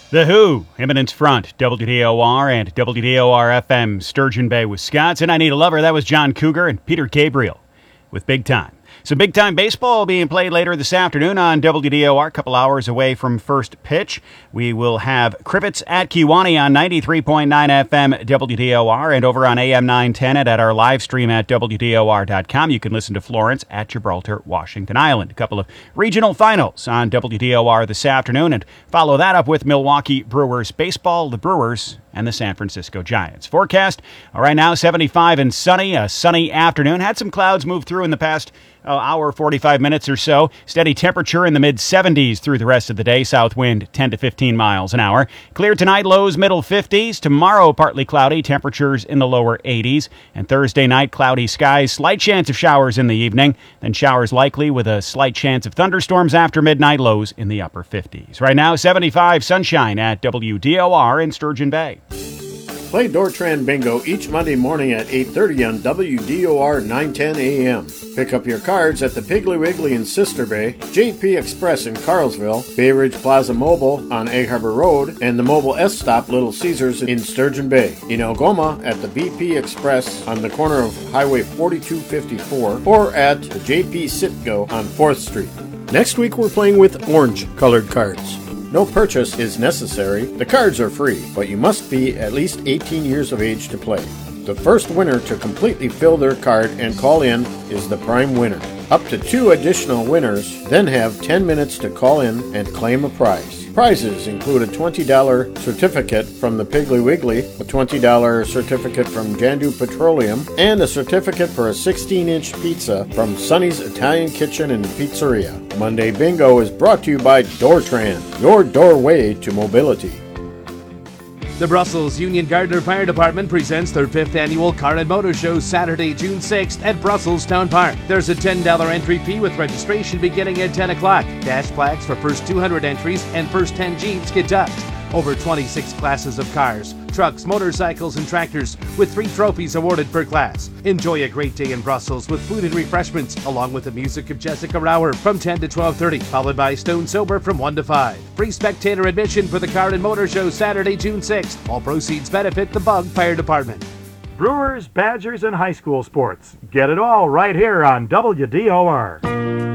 The Who, Eminence Front, WDOR and WDOR-FM, Sturgeon Bay, Wisconsin. I Need a Lover, that was John Cougar and Peter Gabriel with Big Time. Some big-time baseball being played later this afternoon on WDOR, a couple hours away from first pitch. We will have Cribbets at Kewanee on 93.9 FM WDOR and over on AM 910 and at our live stream at WDOR.com. You can listen to Florence at Gibraltar, Washington Island. A couple of regional finals on WDOR this afternoon, and follow that up with Milwaukee Brewers baseball, the Brewers and the San Francisco Giants. Forecast, right now 75 and sunny, a sunny afternoon. Had some clouds move through in the past hour, 45 minutes or so. Steady temperature in the mid-70s through the rest of the day. South wind 10 to 15 miles an hour. Clear tonight, lows middle 50s. Tomorrow, partly cloudy, temperatures in the lower 80s. And Thursday night, cloudy skies, slight chance of showers in the evening. Then showers likely with a slight chance of thunderstorms after midnight, lows in the upper 50s. Right now, 75 sunshine at WDOR in Sturgeon Bay. Play Dortran Bingo each Monday morning at 8:30 on WDOR 910 AM. Pick up your cards at the Piggly Wiggly in Sister Bay, JP Express in Carlsville, Bay Ridge Plaza Mobile on Egg Harbor Road, and the Mobile S Stop Little Caesars in Sturgeon Bay. In Algoma at the BP Express on the corner of Highway 4254 or at the JP Sitco on 4th Street. Next week we're playing with orange-colored cards. No purchase is necessary. The cards are free, but you must be at least 18 years of age to play. The first winner to completely fill their card and call in is the prime winner. Up to 2 additional winners then have 10 minutes to call in and claim a prize. Prizes include a $20 certificate from the Piggly Wiggly, a $20 certificate from Jandu Petroleum, and a certificate for a 16-inch pizza from Sonny's Italian Kitchen and Pizzeria. Monday Bingo is brought to you by Dortran, your doorway to mobility. The Brussels Union Gardner Fire Department presents their 5th annual Car and Motor Show Saturday, June 6th at Brussels Town Park. There's a $10 entry fee with registration beginning at 10 o'clock. Dash flags for first 200 entries and first 10 Jeeps get touched. Over 26 classes of cars, trucks, motorcycles, and tractors with 3 trophies awarded per class. Enjoy a great day in Brussels with food and refreshments, along with the music of Jessica Rauer from 10 to 12:30, followed by Stone Sober from 1 to 5. Free spectator admission for the Car and Motor Show Saturday, June 6th. All proceeds benefit the Bug Fire Department. Brewers, Badgers, and high school sports. Get it all right here on WDOR.